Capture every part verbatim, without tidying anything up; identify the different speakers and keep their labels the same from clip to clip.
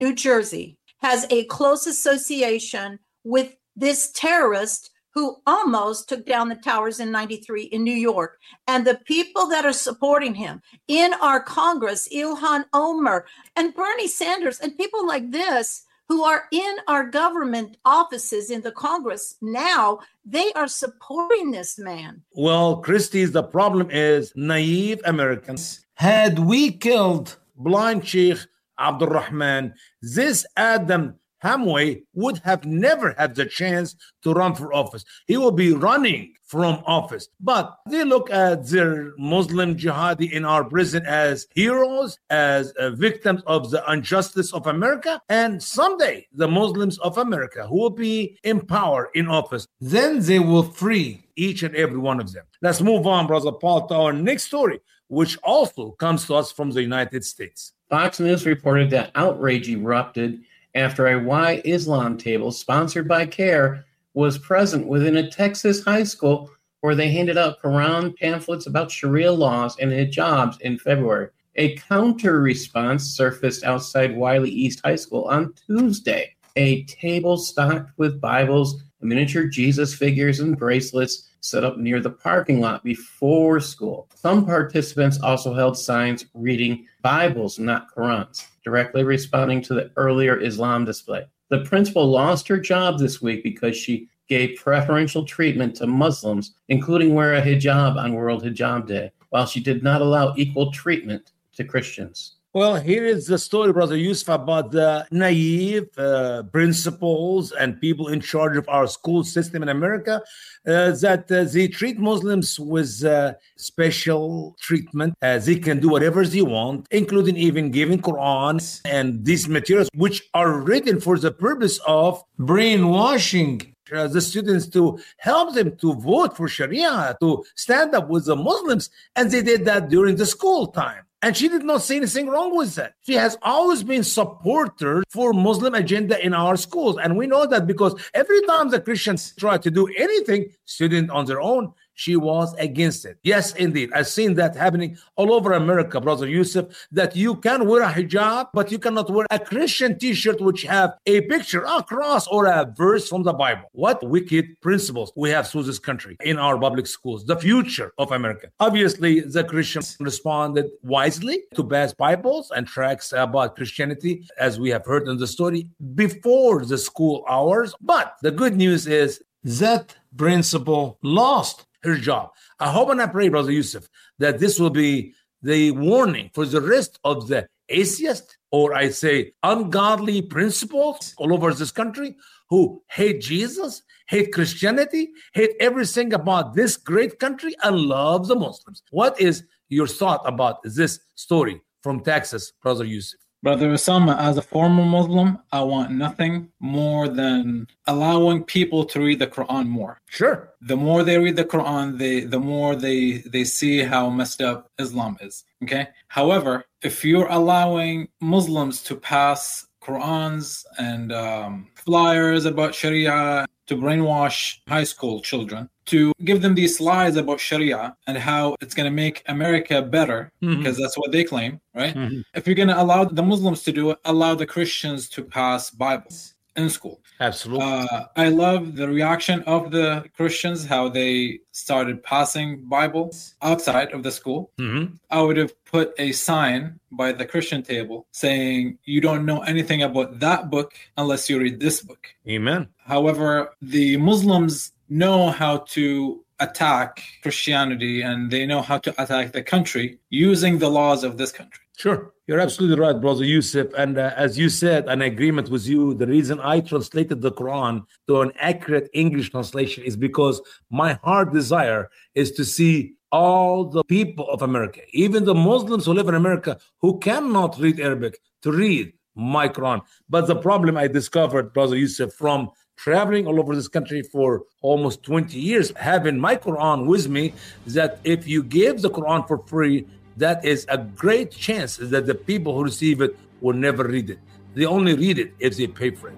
Speaker 1: New Jersey, has a close association with this terrorist who almost took down the towers in ninety-three in New York. And the people that are supporting him in our Congress, Ilhan Omar and Bernie Sanders and people like this who are in our government offices in the Congress now, they are supporting this man.
Speaker 2: Well, Christy, the problem is naive Americans. Had we killed blind Sheikh Abdul Rahman, this Adam Hamway would have never had the chance to run for office. He will be running from office. But they look at their Muslim jihadi in our prison as heroes, as uh, victims of the injustice of America. And someday, the Muslims of America who will be in power in office, then they will free each and every one of them. Let's move on, Brother Paul, to our next story, which also comes to us from the United States.
Speaker 3: Fox News reported that outrage erupted after a Why Islam table sponsored by CARE was present within a Texas high school where they handed out Quran pamphlets about Sharia laws and hijabs in February. A counter response surfaced outside Wiley East High School on Tuesday. A table stocked with Bibles, miniature Jesus figures, and bracelets set up near the parking lot before school. Some participants also held signs reading Bibles, not Qurans, directly responding to the earlier Islam display. The principal lost her job this week because she gave preferential treatment to Muslims, including wear a hijab on World Hijab Day, while she did not allow equal treatment to Christians.
Speaker 2: Well, here is the story, Brother Yusuf, about the naive uh, principals and people in charge of our school system in America uh, that uh, they treat Muslims with uh, special treatment. Uh, they can do whatever they want, including even giving Qurans and these materials, which are written for the purpose of brainwashing uh, the students to help them to vote for Sharia, to stand up with the Muslims. And they did that during the school time. And she did not see anything wrong with that. She has always been supporter for Muslim agenda in our schools. And we know that because every time the Christians try to do anything, student on their own, she was against it. Yes, indeed. I've seen that happening all over America, Brother Yusuf, that you can wear a hijab, but you cannot wear a Christian t-shirt which have a picture, a cross, or a verse from the Bible. What wicked principles we have through this country in our public schools, the future of America. Obviously, the Christians responded wisely to pass Bibles and tracts about Christianity, as we have heard in the story, before the school hours. But the good news is that principal lost her job. I hope and I pray, Brother Yusuf, that this will be the warning for the rest of the atheists, or I say ungodly principles all over this country who hate Jesus, hate Christianity, hate everything about this great country, and love the Muslims. What is your thought about this story from Texas, Brother Yusuf?
Speaker 4: Brother Osama, as a former Muslim, I want nothing more than allowing people to read the Quran more.
Speaker 2: Sure.
Speaker 4: The more they read the Quran, they, the more they, they see how messed up Islam is. Okay. However, if you're allowing Muslims to pass Qurans and um, flyers about Sharia to brainwash high school children, to give them these slides about Sharia and how it's going to make America better, mm-hmm. because that's what they claim, right? Mm-hmm. If you're going to allow the Muslims to do it, allow the Christians to pass Bibles in school.
Speaker 2: Absolutely.
Speaker 4: Uh, I love the reaction of the Christians, how they started passing Bibles outside of the school.
Speaker 2: Mm-hmm.
Speaker 4: I would have put a sign by the Christian table saying, you don't know anything about that book unless you read this book.
Speaker 2: Amen.
Speaker 4: However, the Muslims know how to attack Christianity and they know how to attack the country using the laws of this country.
Speaker 2: Sure. You're absolutely right, Brother Yusuf. And uh, as you said, an agreement with you, the reason I translated the Quran to an accurate English translation is because my heart desire is to see all the people of America, even the Muslims who live in America who cannot read Arabic, to read my Quran. But the problem I discovered, Brother Yusuf, from traveling all over this country for almost twenty years, having my Quran with me, that if you give the Quran for free, that is a great chance that the people who receive it will never read it. They only read it if they pay for it.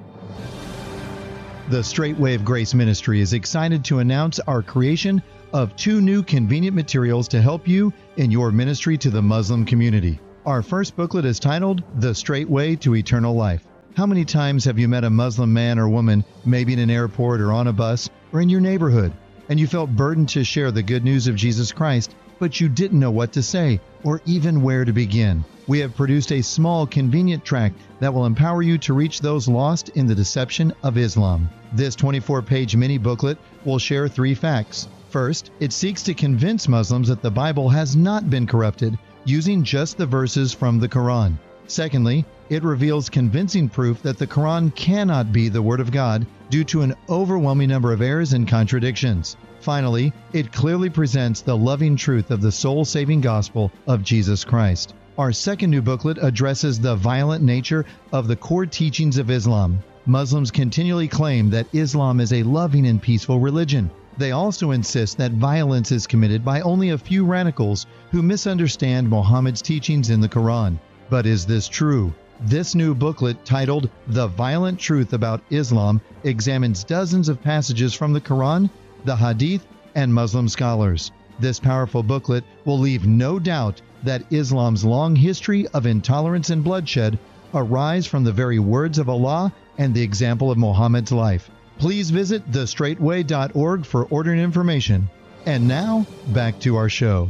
Speaker 5: The Straight Way of Grace Ministry is excited to announce our creation of two new convenient materials to help you in your ministry to the Muslim community. Our first booklet is titled The Straight Way to Eternal Life. How many times have you met a Muslim man or woman, maybe in an airport or on a bus or in your neighborhood, and you felt burdened to share the good news of Jesus Christ, but you didn't know what to say or even where to begin? We have produced a small, convenient tract that will empower you to reach those lost in the deception of Islam. This twenty-four page mini booklet will share three facts. First, it seeks to convince Muslims that the Bible has not been corrupted using just the verses from the Quran. Secondly, it reveals convincing proof that the Quran cannot be the Word of God due to an overwhelming number of errors and contradictions. Finally, it clearly presents the loving truth of the soul-saving gospel of Jesus Christ. Our second new booklet addresses the violent nature of the core teachings of Islam. Muslims continually claim that Islam is a loving and peaceful religion. They also insist that violence is committed by only a few radicals who misunderstand Muhammad's teachings in the Quran. But is this true? This new booklet, titled The Violent Truth About Islam, examines dozens of passages from the Quran, the Hadith, and Muslim scholars. This powerful booklet will leave no doubt that Islam's long history of intolerance and bloodshed arise from the very words of Allah and the example of Muhammad's life. Please visit the straight way dot org for ordering information. And now, back to our show.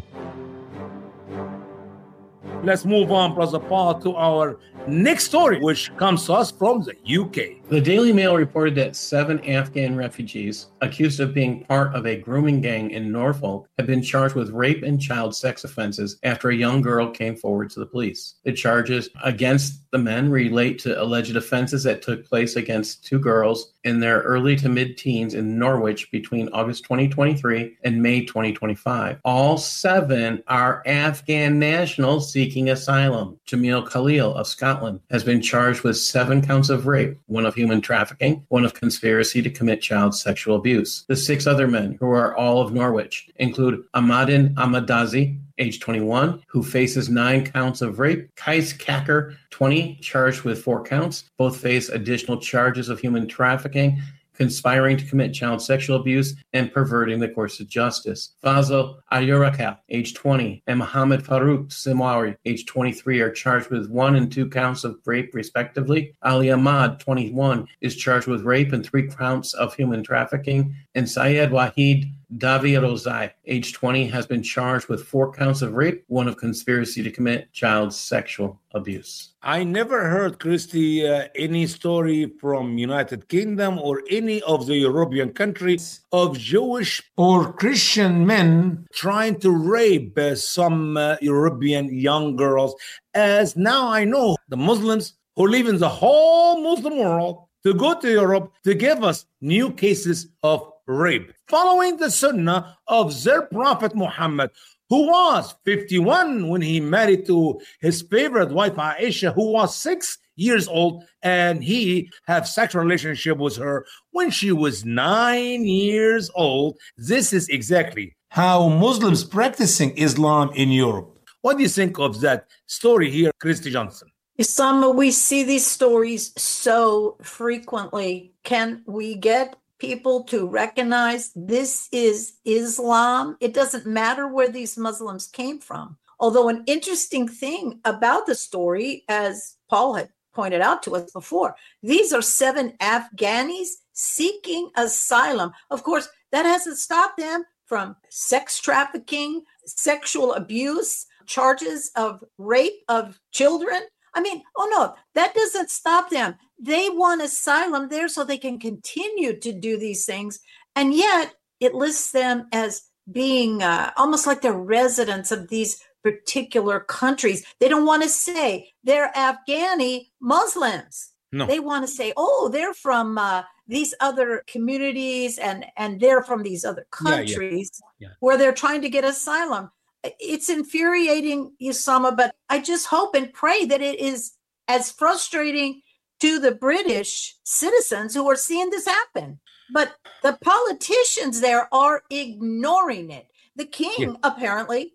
Speaker 2: Let's move on, Brother Paul, to our next story, which comes to us from the U K.
Speaker 3: The Daily Mail reported that seven Afghan refugees accused of being part of a grooming gang in Norfolk have been charged with rape and child sex offenses after a young girl came forward to the police. The charges against the men relate to alleged offenses that took place against two girls in their early to mid-teens in Norwich between August twenty twenty-three and May twenty twenty-five. All seven are Afghan nationals seeking asylum. Jamil Khalil of Scotland has been charged with seven counts of rape, one of human trafficking, one of conspiracy to commit child sexual abuse. The six other men, who are all of Norwich, include Ahmadin Ahmadazi, age twenty-one, who faces nine counts of rape. Kais Kacker, twenty, charged with four counts. Both face additional charges of human trafficking, conspiring to commit child sexual abuse, and perverting the course of justice. Fazil Ayuraka, age twenty, and Mohammed Farouk Simwari, age twenty-three, are charged with one and two counts of rape, respectively. Ali Ahmad, twenty-one, is charged with rape and three counts of human trafficking. And Syed Wahid Davi Rozai, age twenty, has been charged with four counts of rape, one of conspiracy to commit child sexual abuse.
Speaker 2: I never heard, Christy, uh, any story from United Kingdom or any of the European countries of Jewish or Christian men trying to rape uh, some uh, European young girls. As now I know the Muslims who live in the whole Muslim world to go to Europe to give us new cases of rape, following the sunnah of their prophet Muhammad, who was fifty-one when he married to his favorite wife Aisha, who was six years old, and he had sexual relationship with her when she was nine years old. This is exactly how Muslims practicing Islam in Europe. What do you think of that story here, Christy Johnson?
Speaker 1: Isama, we see these stories so frequently. Can we get people to recognize this is Islam? It doesn't matter where these Muslims came from. Although an interesting thing about the story, as Paul had pointed out to us before, these are seven Afghanis seeking asylum. Of course, that hasn't stopped them from sex trafficking, sexual abuse, charges of rape of children. I mean, oh no, that doesn't stop them. They want asylum there so they can continue to do these things. And yet it lists them as being uh, almost like they're residents of these particular countries. They don't want to say they're Afghani Muslims.
Speaker 2: No.
Speaker 1: They want to say, oh, they're from uh, these other communities and, and they're from these other countries
Speaker 2: yeah, yeah. Yeah.
Speaker 1: where they're trying to get asylum. It's infuriating, Usama, but I just hope and pray that it is as frustrating to the British citizens who are seeing this happen. But the politicians there are ignoring it. The king,
Speaker 2: yeah.
Speaker 1: apparently,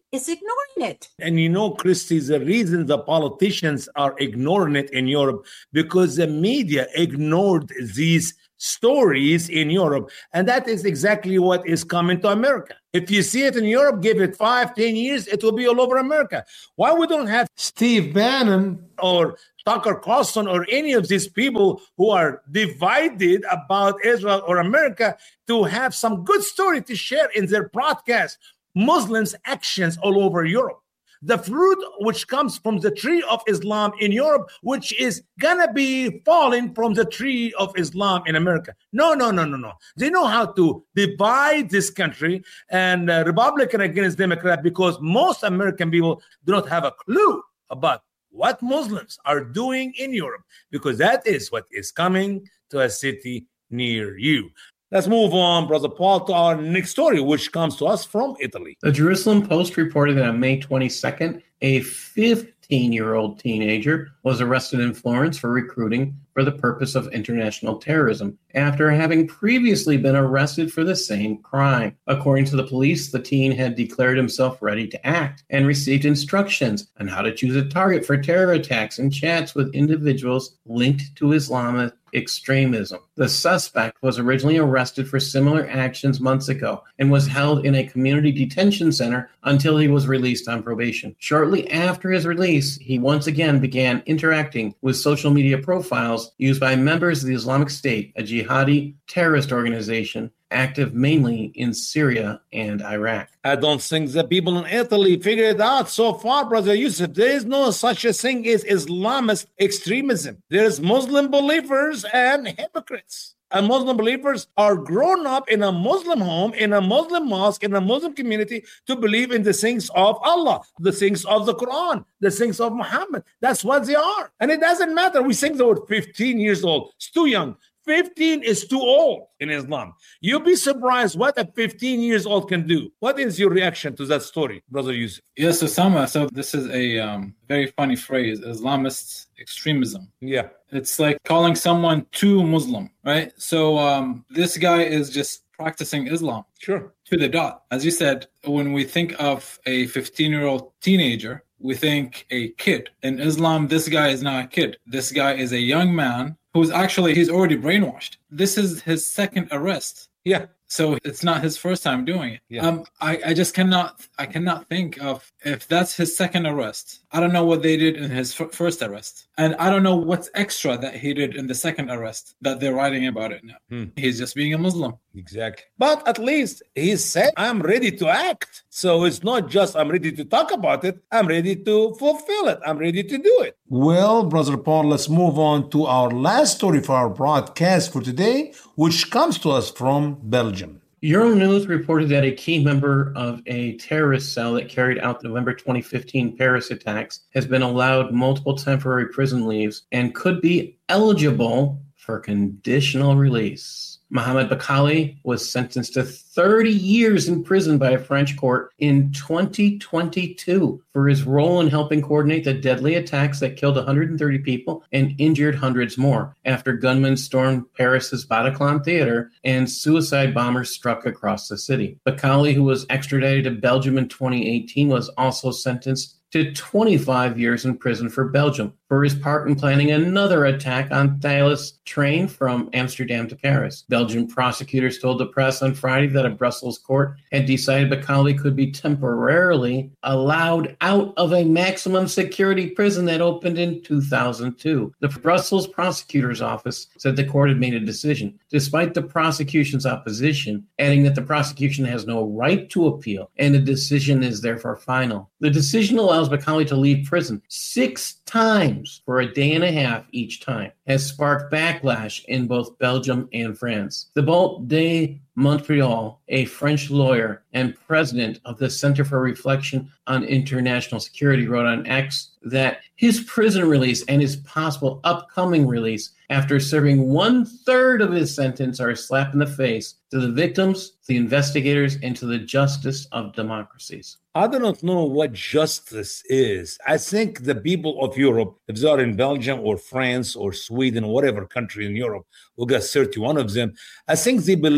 Speaker 1: is ignoring it.
Speaker 2: And you know, Christy, the reason the politicians are ignoring it in Europe because the media ignored these stories in Europe. And that is exactly what is coming to America. If you see it in Europe, give it five, ten years, it will be all over America. Why we don't have Steve Bannon or Tucker Carlson or any of these people who are divided about Israel or America to have some good story to share in their broadcast? Muslims' actions all over Europe. The fruit which comes from the tree of Islam in Europe, which is gonna be falling from the tree of Islam in America. No, no, no, no, no. They know how to divide this country and uh, Republican against Democrat because most American people do not have a clue about what Muslims are doing in Europe because that is what is coming to a city near you. Let's move on, Brother Paul, to our next story, which comes to us from Italy.
Speaker 3: The Jerusalem Post reported that on May twenty-second, a fifteen-year-old teenager was arrested in Florence for recruiting for the purpose of international terrorism after having previously been arrested for the same crime. According to the police, the teen had declared himself ready to act and received instructions on how to choose a target for terror attacks and chats with individuals linked to Islamic extremism. The suspect was originally arrested for similar actions months ago and was held in a community detention center until he was released on probation. Shortly after his release, he once again began interacting with social media profiles used by members of the Islamic State, a jihadi terrorist organization active mainly in Syria and Iraq.
Speaker 2: I don't think the people in Italy figured it out so far, Brother Yusuf. There is no such a thing as Islamist extremism. There's Muslim believers and hypocrites. And Muslim believers are grown up in a Muslim home, in a Muslim mosque, in a Muslim community to believe in the things of Allah, the things of the Quran, the things of Muhammad. That's what they are. And it doesn't matter. We think they were fifteen years old. It's too young. fifteen is too old in Islam. You'll be surprised what a fifteen years old can do. What is your reaction to that story, Brother Yusuf?
Speaker 4: Yes, Osama. So this is a um, very funny phrase, Islamist extremism.
Speaker 2: Yeah.
Speaker 4: It's like calling someone too Muslim, right? So um, this guy is just practicing Islam.
Speaker 2: Sure.
Speaker 4: To the dot. As you said, when we think of a fifteen-year-old teenager, we think a kid. In Islam, this guy is not a kid. This guy is a young man who's actually, he's already brainwashed. This is his second arrest.
Speaker 2: Yeah.
Speaker 4: So it's not his first time doing it.
Speaker 2: Yeah.
Speaker 4: Um, I, I just cannot, I cannot think of if that's his second arrest. I don't know what they did in his f- first arrest. And I don't know what's extra that he did in the second arrest that they're writing about it now.
Speaker 2: Hmm.
Speaker 4: He's just being a Muslim.
Speaker 2: Exactly. But at least he said, I'm ready to act. So it's not just I'm ready to talk about it. I'm ready to fulfill it. I'm ready to do it. Well, Brother Paul, let's move on to our last story for our broadcast for today, which comes to us from Belgium.
Speaker 3: Euronews reported that a key member of a terrorist cell that carried out the November twenty fifteen Paris attacks has been allowed multiple temporary prison leaves and could be eligible for conditional release. Mohamed Bakali was sentenced to thirty years in prison by a French court in twenty twenty-two for his role in helping coordinate the deadly attacks that killed one hundred thirty people and injured hundreds more after gunmen stormed Paris's Bataclan Theater and suicide bombers struck across the city. Bakali, who was extradited to Belgium in twenty eighteen, was also sentenced to twenty-five years in prison for Belgium for his part in planning another attack on Thalys train from Amsterdam to Paris. Belgian prosecutors told the press on Friday that a Brussels court had decided Bakali could be temporarily allowed out of a maximum security prison that opened in two thousand two. The Brussels prosecutor's office said the court had made a decision, despite the prosecution's opposition, adding that the prosecution has no right to appeal and the decision is therefore final. The decision allows Bakali to leave prison six times for a day and a half each time, has sparked backlash in both Belgium and France. Thibault de Montreal, a French lawyer and president of the Center for Reflection on International Security, wrote on X that his prison release and his possible upcoming release after serving one third of his sentence are a slap in the face to the victims, the investigators, and to the justice of democracies.
Speaker 2: I do not know what justice is. I think the people of Europe, if they are in Belgium or France or Sweden or whatever country in Europe, we'll get thirty-one of them, I think they believe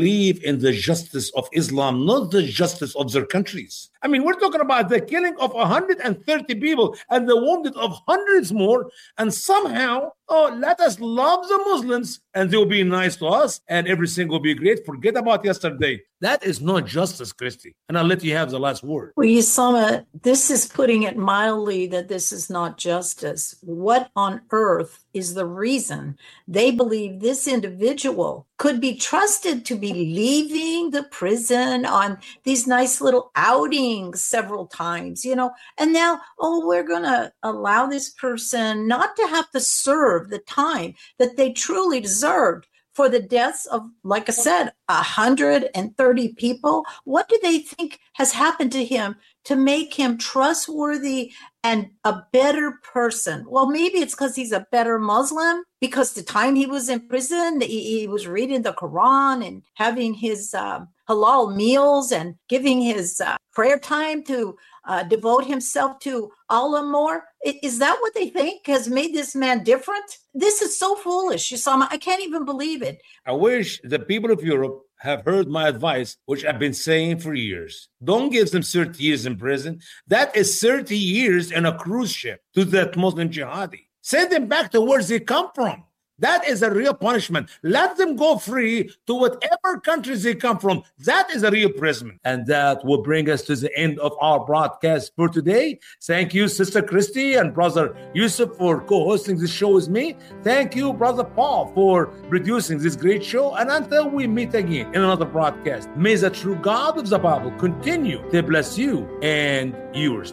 Speaker 2: in the justice of Islam, not the justice of their countries. I mean, we're talking about the killing of one hundred thirty people and the wounded of hundreds more. And somehow, oh, let us love the Muslims and they'll be nice to us and everything will be great. Forget about yesterday. That is not justice, Christy. And I'll let you have the last word.
Speaker 1: Well, Usama, this is putting it mildly that this is not justice. What on earth is the reason they believe this individual could be trusted to be leaving the prison on these nice little outings several times, you know, and now, oh, we're going to allow this person not to have to serve the time that they truly deserved for the deaths of, like I said, one hundred thirty people? What do they think has happened to him to make him trustworthy and a better person? Well, maybe it's because he's a better Muslim, because the time he was in prison, he, he was reading the Quran and having his uh, halal meals and giving his uh, prayer time to uh, devote himself to Allah more. Is that what they think has made this man different? This is so foolish, Usama. I can't even believe it.
Speaker 2: I wish the people of Europe have heard my advice, which I've been saying for years. Don't give them thirty years in prison. That is thirty years in a cruise ship to that Muslim jihadi. Send them back to where they come from. That is a real punishment. Let them go free to whatever countries they come from. That is a real prison. And that will bring us to the end of our broadcast for today. Thank you, Sister Christy and Brother Yusuf, for co-hosting this show with me. Thank you, Brother Paul, for producing this great show. And until we meet again in another broadcast, may the true God of the Bible continue to bless you and yours.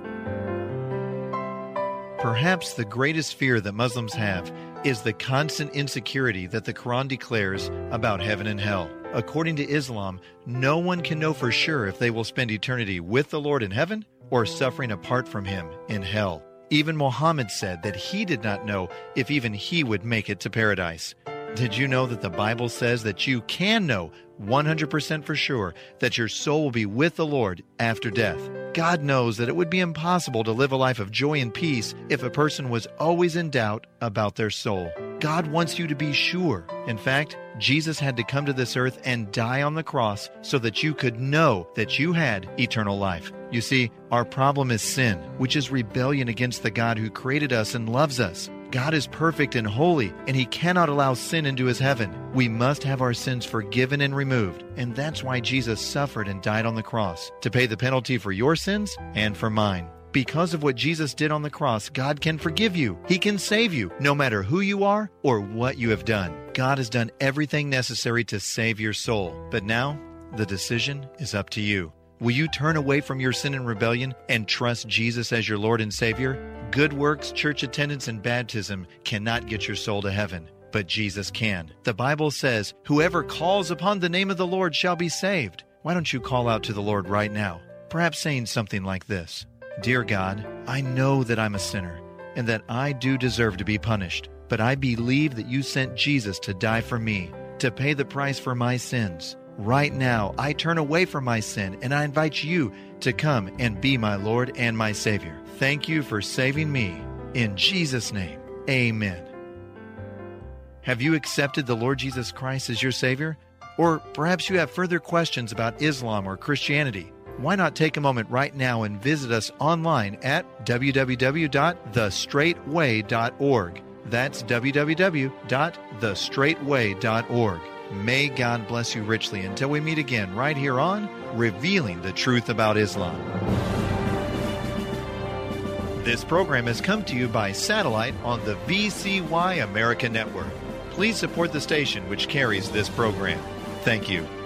Speaker 5: Perhaps the greatest fear that Muslims have is the constant insecurity that the Quran declares about heaven and hell. According to Islam, no one can know for sure if they will spend eternity with the Lord in heaven or suffering apart from Him in hell. Even Muhammad said that he did not know if even he would make it to paradise. Did you know that the Bible says that you can know one hundred percent for sure that your soul will be with the Lord after death? God knows that it would be impossible to live a life of joy and peace if a person was always in doubt about their soul. God wants you to be sure. In fact, Jesus had to come to this earth and die on the cross so that you could know that you had eternal life. You see, our problem is sin, which is rebellion against the God who created us and loves us. God is perfect and holy, and He cannot allow sin into His heaven. We must have our sins forgiven and removed, and that's why Jesus suffered and died on the cross, to pay the penalty for your sins and for mine. Because of what Jesus did on the cross, God can forgive you. He can save you, no matter who you are or what you have done. God has done everything necessary to save your soul. But now, the decision is up to you. Will you turn away from your sin and rebellion and trust Jesus as your Lord and Savior? Good works, church attendance, and baptism cannot get your soul to heaven, but Jesus can. The Bible says, "Whoever calls upon the name of the Lord shall be saved." Why don't you call out to the Lord right now? Perhaps saying something like this: Dear God, I know that I'm a sinner and that I do deserve to be punished, but I believe that you sent Jesus to die for me, to pay the price for my sins. Right now, I turn away from my sin and I invite you to come and be my Lord and my Savior. Thank you for saving me. In Jesus' name, amen. Have you accepted the Lord Jesus Christ as your Savior? Or perhaps you have further questions about Islam or Christianity. Why not take a moment right now and visit us online at w w w dot the straight way dot org. That's w w w dot the straight way dot org. May God bless you richly until we meet again right here on Revealing the Truth About Islam. This program has come to you by satellite on the V C Y America Network. Please support the station which carries this program. Thank you.